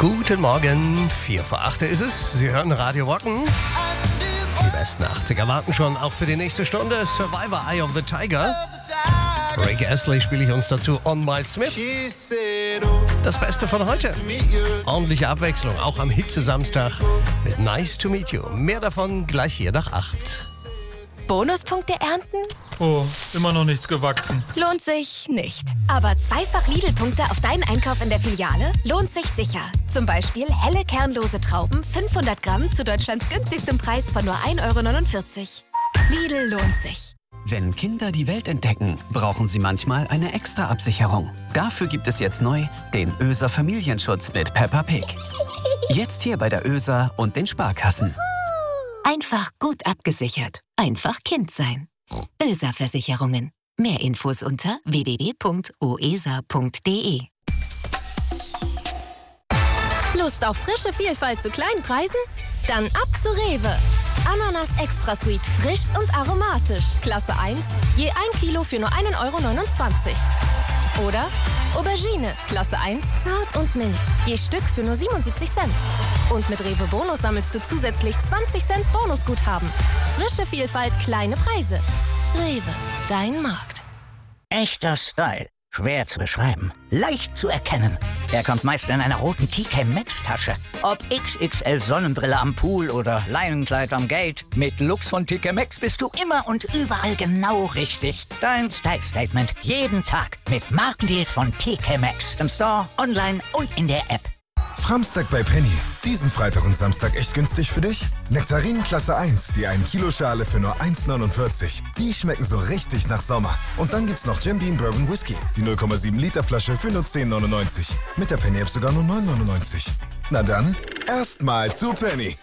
Guten Morgen, 7:45 ist es. Sie hören Radio Rocken. Die besten 80er warten schon auch für die nächste Stunde. Survivor, Eye of the Tiger. Rick Astley spiele ich uns dazu, On My Smith. Das Beste von heute. Ordentliche Abwechslung, auch am Hitze-Samstag mit Nice to Meet You. Mehr davon gleich hier nach 8. Bonuspunkte ernten? Oh, immer noch nichts gewachsen. Lohnt sich nicht. Aber zweifach Lidl-Punkte auf deinen Einkauf in der Filiale lohnt sich sicher. Zum Beispiel helle kernlose Trauben, 500 Gramm zu Deutschlands günstigstem Preis von nur 1,49 €. Lidl lohnt sich. Wenn Kinder die Welt entdecken, brauchen sie manchmal eine extra Absicherung. Dafür gibt es jetzt neu den ÖSA Familienschutz mit Peppa Pig. Jetzt hier bei der ÖSA und den Sparkassen. Einfach gut abgesichert. Einfach Kind sein. ÖSA Versicherungen. Mehr Infos unter www.oesa.de. Lust auf frische Vielfalt zu kleinen Preisen? Dann ab zu Rewe. Ananas Extra Sweet, frisch und aromatisch. Klasse 1, je 1 Kilo für nur 1,29 €. Oder Aubergine, Klasse 1, zart und mild. Je Stück für nur 77 Cent. Und mit Rewe Bonus sammelst du zusätzlich 20 Cent Bonusguthaben. Frische Vielfalt, kleine Preise. Rewe, dein Markt. Echter Style. Schwer zu beschreiben. Leicht zu erkennen. Er kommt meist in einer roten TK Maxx Tasche. Ob XXL Sonnenbrille am Pool oder Leinenkleid am Gate. Mit Lux von TK Maxx bist du immer und überall genau richtig. Dein Style Statement. Jeden Tag mit Markendeals von TK Maxx. Im Store, online und in der App. Framstag bei Penny. Diesen Freitag und Samstag echt günstig für dich? Nektarinen Klasse 1, die 1 Kilo Schale für nur 1,49 €. Die schmecken so richtig nach Sommer. Und dann gibt's noch Jim Beam Bourbon Whisky. Die 0,7 Liter Flasche für nur 10,99 €. Mit der Penny App sogar nur 9,99 €. Na dann, erstmal zu Penny.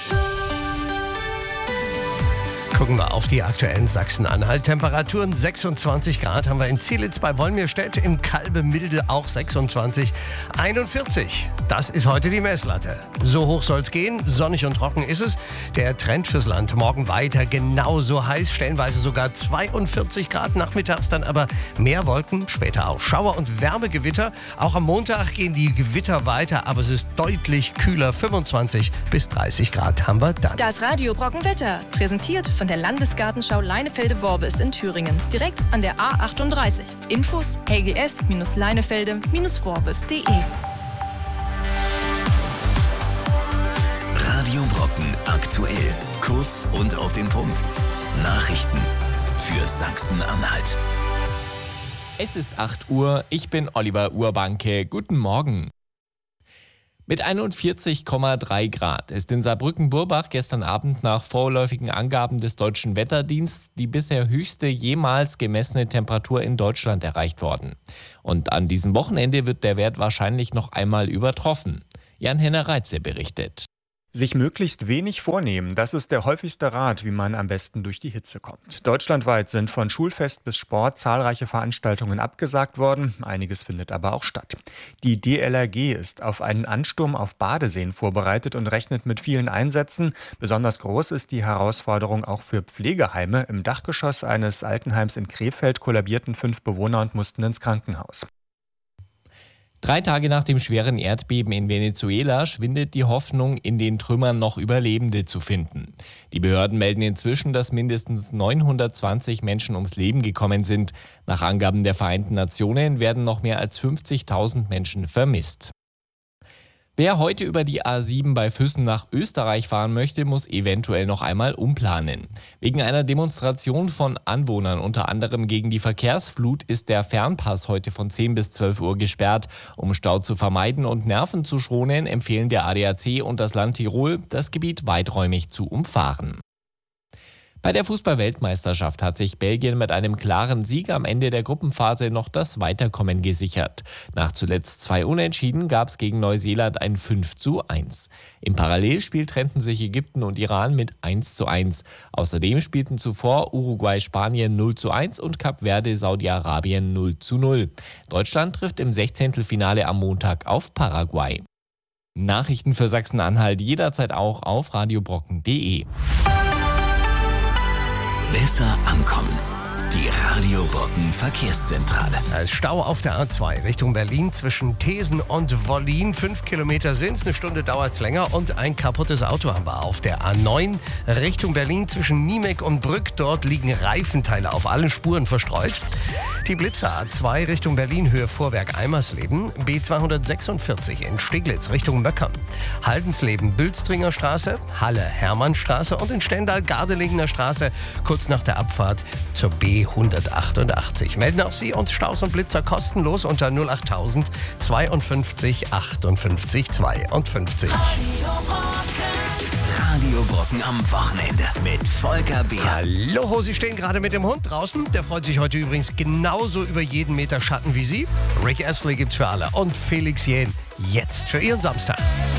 Gucken wir auf die aktuellen Sachsen-Anhalt-Temperaturen. 26 Grad haben wir in Zielitz bei Wolmirstedt, im Kalbe-Milde auch 26. 41, das ist heute die Messlatte. So hoch soll es gehen, sonnig und trocken ist es. Der Trend fürs Land morgen weiter genauso heiß, stellenweise sogar 42 Grad nachmittags, dann aber mehr Wolken, später auch Schauer und Wärmegewitter. Auch am Montag gehen die Gewitter weiter, aber es ist deutlich kühler, 25 bis 30 Grad haben wir dann. Das Radio Brockenwetter, präsentiert von der Landesgartenschau Leinefelde-Worbis in Thüringen. Direkt an der A38. Infos lgs-leinefelde-worbis.de. Radio Brocken aktuell. Kurz und auf den Punkt. Nachrichten für Sachsen-Anhalt. Es ist 8 Uhr, ich bin Oliver Urbanke. Guten Morgen. Mit 41,3 Grad ist in Saarbrücken-Burbach gestern Abend nach vorläufigen Angaben des Deutschen Wetterdienstes die bisher höchste jemals gemessene Temperatur in Deutschland erreicht worden. Und an diesem Wochenende wird der Wert wahrscheinlich noch einmal übertroffen. Jan-Henner Reitze berichtet. Sich möglichst wenig vornehmen, das ist der häufigste Rat, wie man am besten durch die Hitze kommt. Deutschlandweit sind von Schulfest bis Sport zahlreiche Veranstaltungen abgesagt worden, einiges findet aber auch statt. Die DLRG ist auf einen Ansturm auf Badeseen vorbereitet und rechnet mit vielen Einsätzen. Besonders groß ist die Herausforderung auch für Pflegeheime. Im Dachgeschoss eines Altenheims in Krefeld kollabierten 5 Bewohner und mussten ins Krankenhaus. 3 Tage nach dem schweren Erdbeben in Venezuela schwindet die Hoffnung, in den Trümmern noch Überlebende zu finden. Die Behörden melden inzwischen, dass mindestens 920 Menschen ums Leben gekommen sind. Nach Angaben der Vereinten Nationen werden noch mehr als 50.000 Menschen vermisst. Wer heute über die A7 bei Füssen nach Österreich fahren möchte, muss eventuell noch einmal umplanen. Wegen einer Demonstration von Anwohnern, unter anderem gegen die Verkehrsflut, ist der Fernpass heute von 10 bis 12 Uhr gesperrt. Um Stau zu vermeiden und Nerven zu schonen, empfehlen der ADAC und das Land Tirol, das Gebiet weiträumig zu umfahren. Bei der Fußball-Weltmeisterschaft hat sich Belgien mit einem klaren Sieg am Ende der Gruppenphase noch das Weiterkommen gesichert. Nach zuletzt 2 Unentschieden gab es gegen Neuseeland ein 5:1. Im Parallelspiel trennten sich Ägypten und Iran mit 1:1. Außerdem spielten zuvor Uruguay-Spanien 0:1 und Kap Verde Saudi-Arabien 0:0. Deutschland trifft im 16. Finale am Montag auf Paraguay. Nachrichten für Sachsen-Anhalt jederzeit auch auf radiobrocken.de. Besser ankommen. Die Radio Brocken Verkehrszentrale. Da ist Stau auf der A2 Richtung Berlin zwischen Thesen und Wollin. 5 Kilometer sind es, eine Stunde dauert es länger und ein kaputtes Auto haben wir auf der A9 Richtung Berlin zwischen Niemek und Brück. Dort liegen Reifenteile auf allen Spuren verstreut. Die Blitzer A2 Richtung Berlin Höhe Vorwerk-Eimersleben. B246 in Steglitz Richtung Möckern. Haldensleben Bülstringer Straße, Halle Hermannstraße und in Stendal Gardelingener Straße kurz nach der Abfahrt zur B188. Melden auch Sie uns Staus und Blitzer kostenlos unter 08000 52 58 52. Radio Brocken am Wochenende mit Volker Beer. Hallo, Sie stehen gerade mit dem Hund draußen. Der freut sich heute übrigens genauso über jeden Meter Schatten wie Sie. Rick Astley gibt's für alle und Felix Jähn jetzt für Ihren Samstag.